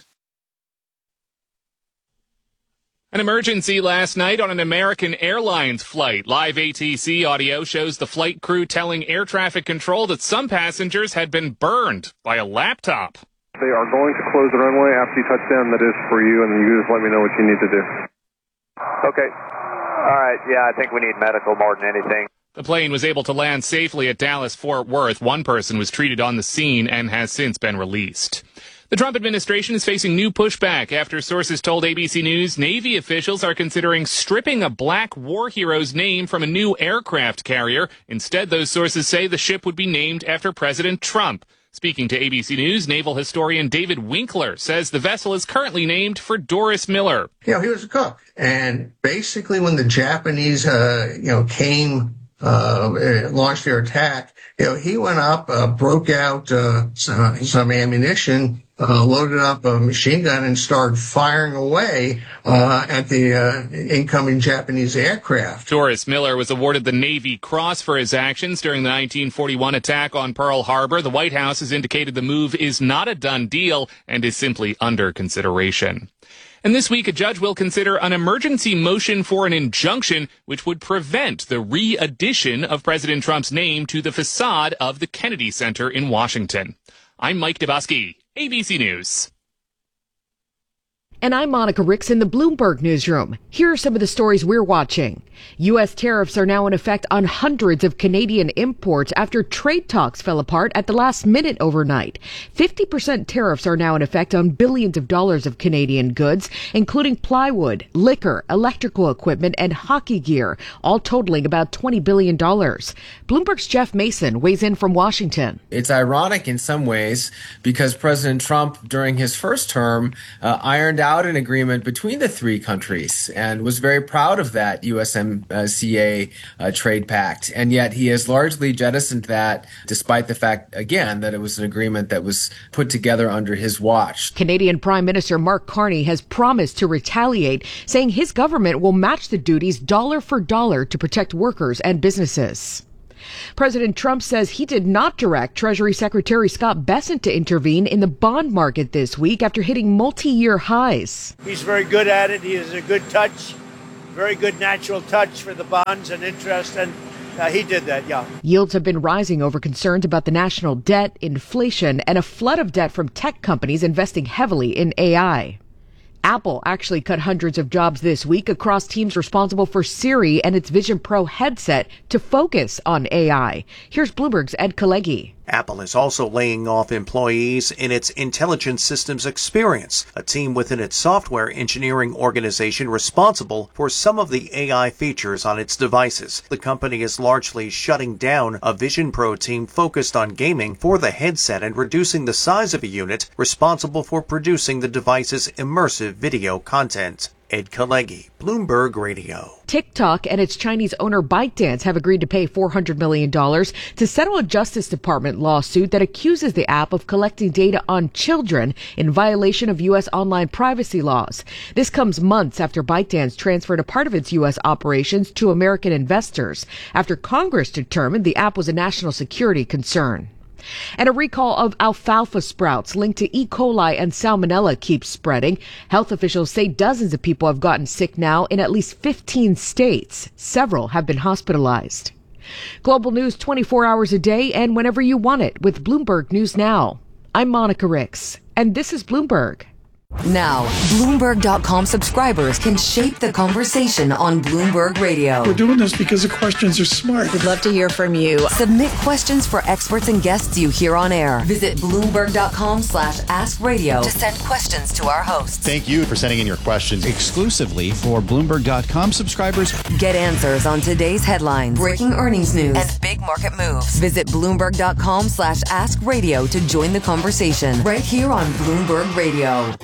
An emergency last night on an American Airlines flight. Live ATC audio shows the flight crew telling air traffic control that some passengers had been burned by a laptop. They are going to close the runway after you touch down. That is for you, and you just let me know what you need to do. Okay. All right. Yeah, I think we need medical more than anything. The plane was able to land safely at Dallas-Fort Worth. One person was treated on the scene and has since been released. The Trump administration is facing new pushback after sources told ABC News Navy officials are considering stripping a black war hero's name from a new aircraft carrier. Instead, those sources say the ship would be named after President Trump. Speaking to ABC News, naval historian David Winkler says the vessel is currently named for Doris Miller. He was a cook. And basically when the Japanese, came, launched their attack, he went up, broke out some ammunition, loaded up a machine gun and started firing away at the incoming Japanese aircraft. Doris Miller was awarded the Navy Cross for his actions during the 1941 attack on Pearl Harbor. The White House has indicated the move is not a done deal and is simply under consideration. And this week, a judge will consider an emergency motion for an injunction which would prevent the re-addition of President Trump's name to the facade of the Kennedy Center in Washington. I'm Mike Dubusky, ABC News. And I'm Monica Ricks in the Bloomberg Newsroom. Here are some of the stories we're watching. U.S. tariffs are now in effect on hundreds of Canadian imports after trade talks fell apart at the last minute overnight. 50% tariffs are now in effect on billions of dollars of Canadian goods, including plywood, liquor, electrical equipment, and hockey gear, all totaling about $20 billion. Bloomberg's Jeff Mason weighs in from Washington. It's ironic in some ways because President Trump, during his first term, ironed out about an agreement between the three countries and was very proud of that USMCA trade pact. And yet he has largely jettisoned that, despite the fact, again, that it was an agreement that was put together under his watch. Canadian Prime Minister Mark Carney has promised to retaliate, saying his government will match the duties dollar for dollar to protect workers and businesses. President Trump says he did not direct Treasury Secretary Scott Bessent to intervene in the bond market this week after hitting multi-year highs. He's very good at it. He has a good touch, very good natural touch for the bonds and interest, and he did that, yeah. Yields have been rising over concerns about the national debt, inflation, and a flood of debt from tech companies investing heavily in AI. Apple actually cut hundreds of jobs this week across teams responsible for Siri and its Vision Pro headset to focus on AI. Here's Bloomberg's Ed Kalegi. Apple is also laying off employees in its Intelligent Systems Experience, a team within its software engineering organization responsible for some of the AI features on its devices. The company is largely shutting down a Vision Pro team focused on gaming for the headset and reducing the size of a unit responsible for producing the device's immersive video content. Ed Kalegi, Bloomberg Radio. TikTok and its Chinese owner ByteDance have agreed to pay $400 million to settle a Justice Department lawsuit that accuses the app of collecting data on children in violation of U.S. online privacy laws. This comes months after ByteDance transferred a part of its U.S. operations to American investors after Congress determined the app was a national security concern. And a recall of alfalfa sprouts linked to E. coli and salmonella keeps spreading. Health officials say dozens of people have gotten sick now in at least 15 states. Several have been hospitalized. Global news 24 hours a day and whenever you want it with Bloomberg News Now. I'm Monica Ricks, and this is Bloomberg. Now, Bloomberg.com subscribers can shape the conversation on Bloomberg Radio. We're doing this because the questions are smart. We'd love to hear from you. Submit questions for experts and guests you hear on air. Visit Bloomberg.com/askradio to send questions to our hosts. Thank you for sending in your questions. Exclusively for Bloomberg.com subscribers. Get answers on today's headlines, breaking earnings news, and big market moves. Visit Bloomberg.com/askradio to join the conversation right here on Bloomberg Radio.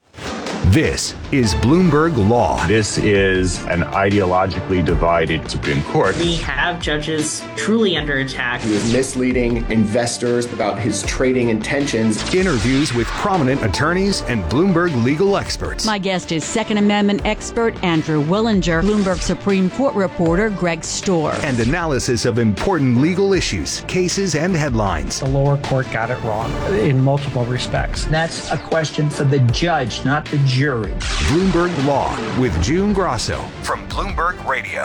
This is Bloomberg Law. This is an ideologically divided Supreme Court. We have judges truly under attack. He was misleading investors about his trading intentions. Interviews with prominent attorneys and Bloomberg legal experts. My guest is Second Amendment expert Andrew Willinger, Bloomberg Supreme Court reporter Greg Storr. And analysis of important legal issues, cases, and headlines. The lower court got it wrong in multiple respects. That's a question for the judge, not the jury. Bloomberg Law with June Grosso from Bloomberg Radio.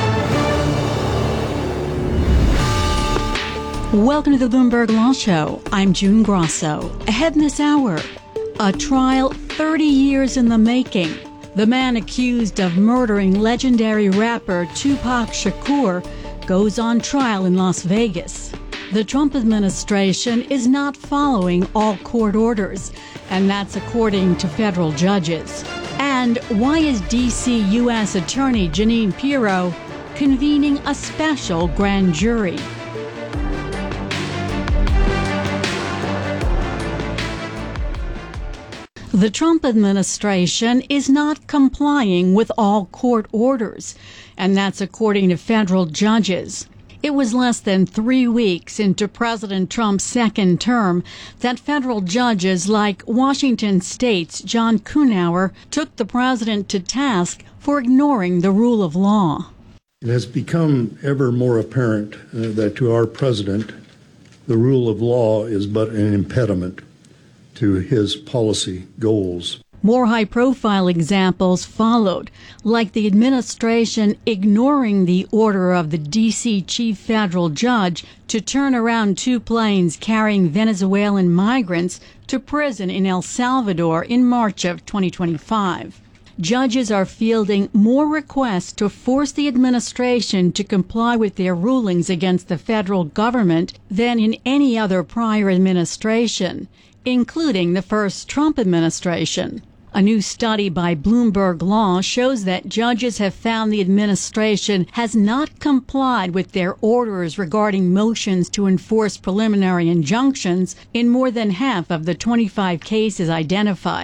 Welcome to the Bloomberg Law Show. I'm June Grosso. Ahead in this hour, a trial 30 years in the making. The man accused of murdering legendary rapper Tupac Shakur goes on trial in Las Vegas. The Trump administration is not following all court orders, and that's according to federal judges. And why is D.C. U.S. Attorney Jeanine Pirro convening a special grand jury? The Trump administration is not complying with all court orders, and that's according to federal judges. It was less than 3 weeks into President Trump's second term that federal judges like Washington State's John Kuhnhauer took the president to task for ignoring the rule of law. It has become ever more apparent that to our president, the rule of law is but an impediment to his policy goals. More high-profile examples followed, like the administration ignoring the order of the D.C. chief federal judge to turn around 2 planes carrying Venezuelan migrants to prison in El Salvador in March of 2025. Judges are fielding more requests to force the administration to comply with their rulings against the federal government than in any other prior administration, including the first Trump administration. A new study by Bloomberg Law shows that judges have found the administration has not complied with their orders regarding motions to enforce preliminary injunctions in more than half of the 25 cases identified.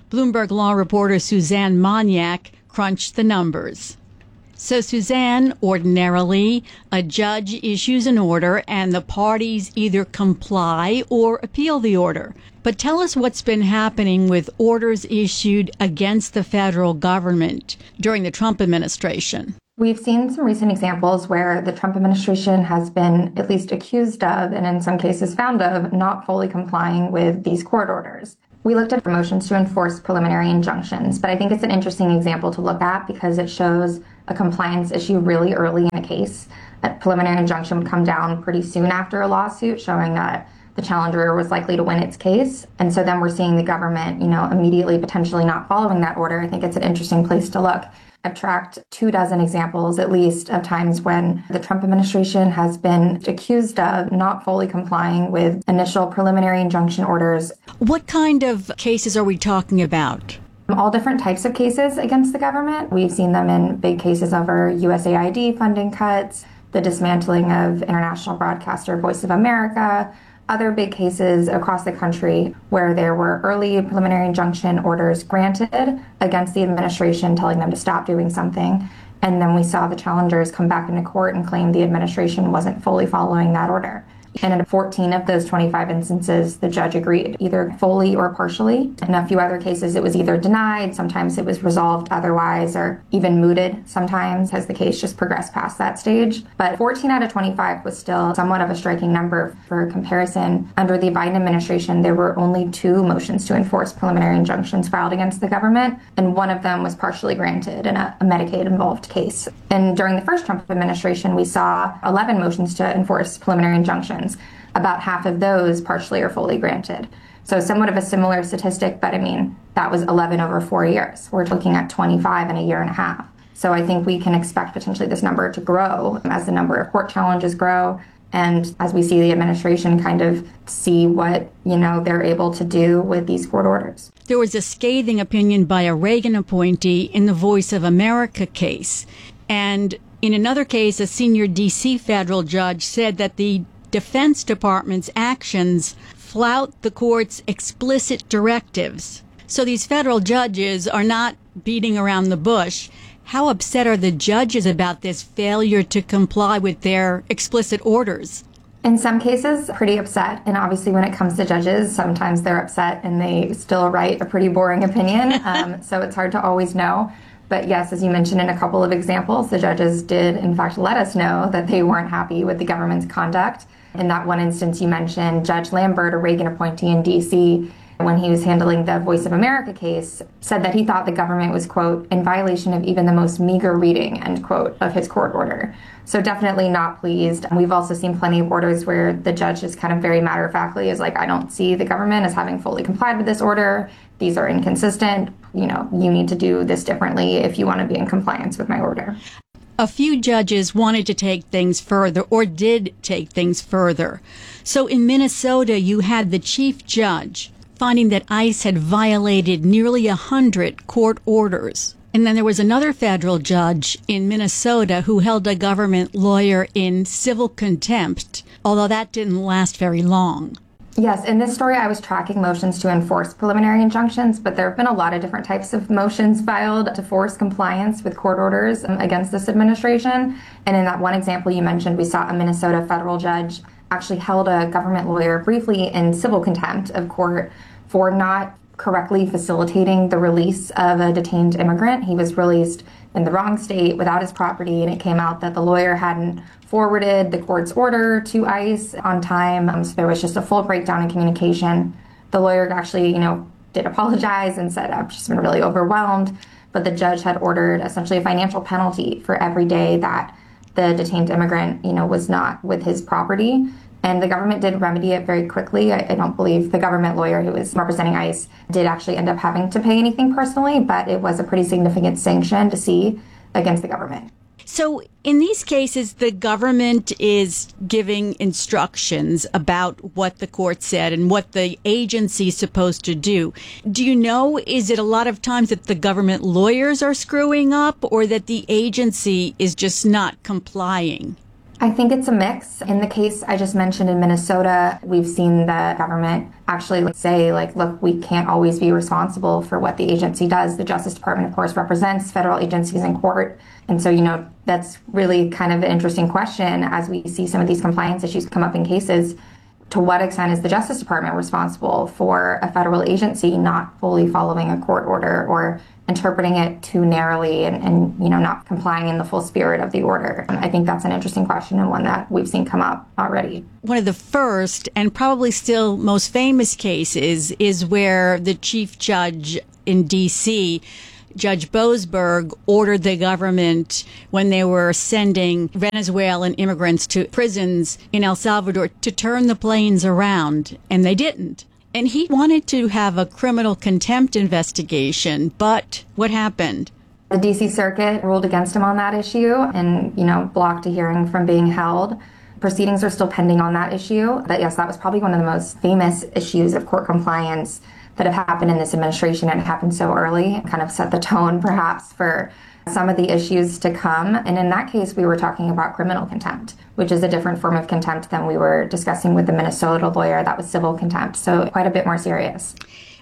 Bloomberg Law reporter Suzanne Moniak crunched the numbers. So, Suzanne, ordinarily, a judge issues an order and the parties either comply or appeal the order. But tell us what's been happening with orders issued against the federal government during the Trump administration. We've seen some recent examples where the Trump administration has been at least accused of, and in some cases found of, not fully complying with these court orders. We looked at motions to enforce preliminary injunctions, but I think it's an interesting example to look at because it shows a compliance issue really early in a case. A preliminary injunction would come down pretty soon after a lawsuit, showing that the challenger was likely to win its case. And so then we're seeing the government, immediately potentially not following that order. I think it's an interesting place to look. I've tracked 24 examples, at least, of times when the Trump administration has been accused of not fully complying with initial preliminary injunction orders. What kind of cases are we talking about? All different types of cases against the government. We've seen them in big cases over USAID funding cuts, the dismantling of international broadcaster Voice of America, other big cases across the country where there were early preliminary injunction orders granted against the administration, telling them to stop doing something. And then we saw the challengers come back into court and claim the administration wasn't fully following that order. And in 14 of those 25 instances, the judge agreed, either fully or partially. In a few other cases, it was either denied, sometimes it was resolved otherwise, or even mooted sometimes as the case just progressed past that stage. But 14 out of 25 was still somewhat of a striking number. For comparison, under the Biden administration, there were only 2 motions to enforce preliminary injunctions filed against the government, and one of them was partially granted in a Medicaid-involved case. And during the first Trump administration, we saw 11 motions to enforce preliminary injunctions. About half of those partially or fully granted. So somewhat of a similar statistic, but that was 11 over 4 years. We're looking at 25 in a year and a half. So I think we can expect potentially this number to grow as the number of court challenges grow. And as we see the administration kind of see what, they're able to do with these court orders. There was a scathing opinion by a Reagan appointee in the Voice of America case. And in another case, a senior D.C. federal judge said that the Defense Department's actions flout the court's explicit directives. So these federal judges are not beating around the bush. How upset are the judges about this failure to comply with their explicit orders? In some cases, pretty upset. And obviously when it comes to judges, sometimes they're upset and they still write a pretty boring opinion. So it's hard to always know. But yes, as you mentioned in a couple of examples, the judges did in fact let us know that they weren't happy with the government's conduct. In that one instance you mentioned, Judge Lambert, a Reagan appointee in D.C., when he was handling the Voice of America case, said that he thought the government was, quote, in violation of even the most meager reading, end quote, of his court order. So definitely not pleased. And we've also seen plenty of orders where the judge is kind of very matter-of-factly is like, I don't see the government as having fully complied with this order. These are inconsistent. You need to do this differently if you want to be in compliance with my order. A few judges wanted to take things further or did take things further. So in Minnesota, you had the chief judge finding that ICE had violated nearly 100 court orders. And then there was another federal judge in Minnesota who held a government lawyer in civil contempt, although that didn't last very long. Yes, in this story, I was tracking motions to enforce preliminary injunctions, but there have been a lot of different types of motions filed to force compliance with court orders against this administration. And in that one example you mentioned, we saw a Minnesota federal judge actually held a government lawyer briefly in civil contempt of court for not correctly facilitating the release of a detained immigrant. He was released in the wrong state without his property, and it came out that the lawyer hadn't forwarded the court's order to ICE on time. So there was just a full breakdown in communication. The lawyer actually, did apologize and said, I've just been really overwhelmed. But the judge had ordered essentially a financial penalty for every day that the detained immigrant, was not with his property. And the government did remedy it very quickly. I don't believe the government lawyer who was representing ICE did actually end up having to pay anything personally, but it was a pretty significant sanction to see against the government. So in these cases, the government is giving instructions about what the court said and what the agency is supposed to do. Do you know, is it a lot of times that the government lawyers are screwing up or that the agency is just not complying? I think it's a mix. In the case I just mentioned in Minnesota, we've seen the government actually say, look, we can't always be responsible for what the agency does. The Justice Department, of course, represents federal agencies in court. And so, that's really kind of an interesting question as we see some of these compliance issues come up in cases. To what extent is the Justice Department responsible for a federal agency not fully following a court order or interpreting it too narrowly and not complying in the full spirit of the order? I think that's an interesting question and one that we've seen come up already. One of the first and probably still most famous cases is where the chief judge in D.C., Judge Boasberg, ordered the government, when they were sending Venezuelan immigrants to prisons in El Salvador, to turn the planes around, and they didn't. And he wanted to have a criminal contempt investigation, but what happened? The D.C. Circuit ruled against him on that issue and, blocked a hearing from being held. Proceedings are still pending on that issue. But yes, that was probably one of the most famous issues of court compliance that have happened in this administration, and it happened so early. It kind of set the tone, perhaps, for some of the issues to come. And in that case, we were talking about criminal contempt, which is a different form of contempt than we were discussing with the Minnesota lawyer. That was civil contempt, so quite a bit more serious.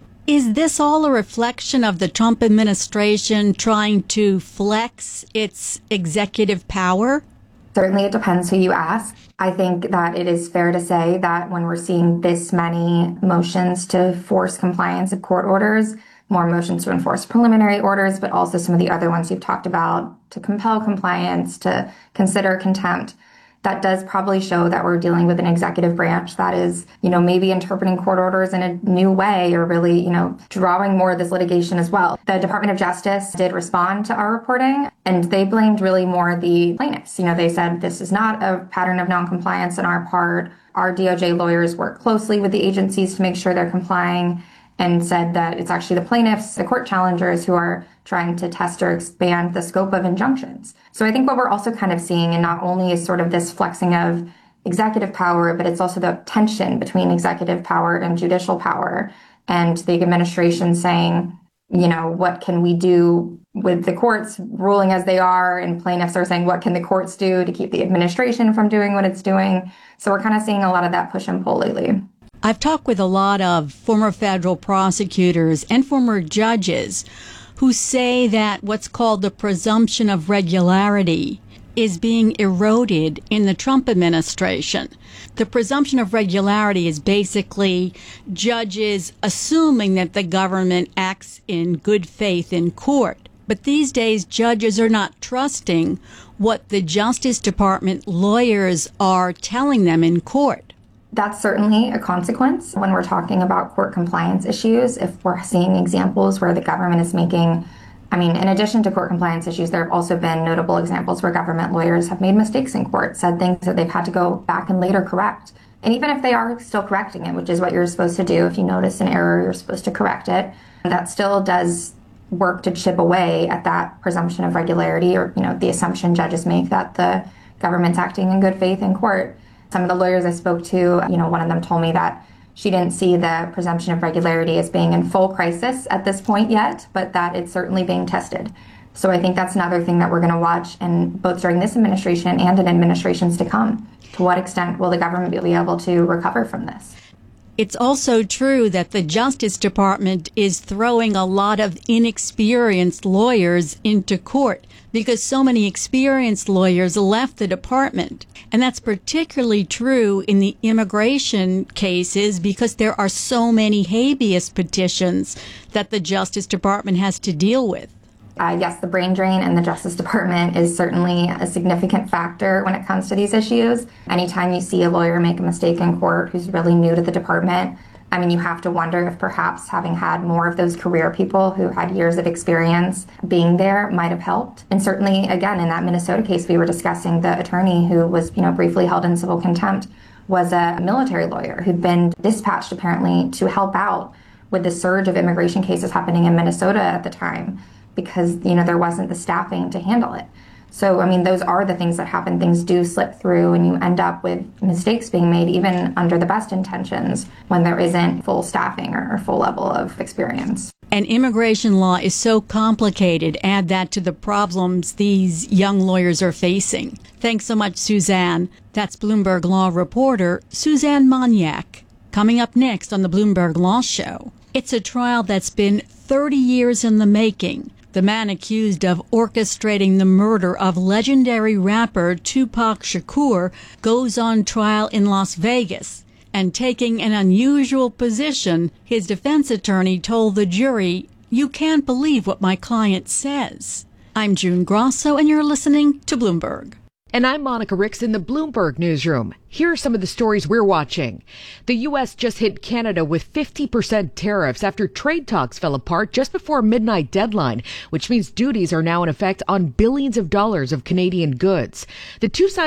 Is this all a reflection of the Trump administration trying to flex its executive power? Certainly, it depends who you ask. I think that it is fair to say that when we're seeing this many motions to force compliance of court orders, more motions to enforce preliminary orders, but also some of the other ones you've talked about to compel compliance, to consider contempt, that does probably show that we're dealing with an executive branch that is, maybe interpreting court orders in a new way or really, drawing more of this litigation as well. The Department of Justice did respond to our reporting, and they blamed really more the plaintiffs. They said this is not a pattern of noncompliance on our part. Our DOJ lawyers work closely with the agencies to make sure they're complying, and said that it's actually the plaintiffs, the court challengers, who are trying to test or expand the scope of injunctions. So I think what we're also kind of seeing, and not only is sort of this flexing of executive power, but it's also the tension between executive power and judicial power, and the administration saying, what can we do with the courts ruling as they are, and plaintiffs are saying, what can the courts do to keep the administration from doing what it's doing? So we're kind of seeing a lot of that push and pull lately. I've talked with a lot of former federal prosecutors and former judges who say that what's called the presumption of regularity is being eroded in the Trump administration. The presumption of regularity is basically judges assuming that the government acts in good faith in court. But these days, judges are not trusting what the Justice Department lawyers are telling them in court. That's certainly a consequence when we're talking about court compliance issues. If we're seeing examples where the government is making, in addition to court compliance issues, there have also been notable examples where government lawyers have made mistakes in court, said things that they've had to go back and later correct. And even if they are still correcting it, which is what you're supposed to do, if you notice an error, you're supposed to correct it. That still does work to chip away at that presumption of regularity, or, the assumption judges make that the government's acting in good faith in court. Some of the lawyers I spoke to, one of them told me that she didn't see the presumption of regularity as being in full crisis at this point yet, but that it's certainly being tested. So I think that's another thing that we're going to watch, and both during this administration and in administrations to come. To what extent will the government be able to recover from this? It's also true that the Justice Department is throwing a lot of inexperienced lawyers into court because so many experienced lawyers left the department. And that's particularly true in the immigration cases because there are so many habeas petitions that the Justice Department has to deal with. Yes, the brain drain in the Justice Department is certainly a significant factor when it comes to these issues. Anytime you see a lawyer make a mistake in court who's really new to the department, you have to wonder if perhaps having had more of those career people who had years of experience being there might have helped. And certainly, again, in that Minnesota case we were discussing, the attorney who was, briefly held in civil contempt was a military lawyer who'd been dispatched apparently to help out with the surge of immigration cases happening in Minnesota at the time, because, there wasn't the staffing to handle it. So, those are the things that happen. Things do slip through, and you end up with mistakes being made even under the best intentions when there isn't full staffing or full level of experience. And immigration law is so complicated. Add that to the problems these young lawyers are facing. Thanks so much, Suzanne. That's Bloomberg Law reporter Suzanne Moniak. Coming up next on the Bloomberg Law Show, it's a trial that's been 30 years in the making. The man accused of orchestrating the murder of legendary rapper Tupac Shakur goes on trial in Las Vegas. And taking an unusual position, his defense attorney told the jury, "You can't believe what my client says." I'm June Grosso, and you're listening to Bloomberg. And I'm Monica Ricks in the Bloomberg Newsroom. Here are some of the stories we're watching. The U.S. just hit Canada with 50% tariffs after trade talks fell apart just before a midnight deadline, which means duties are now in effect on billions of dollars of Canadian goods. The two sides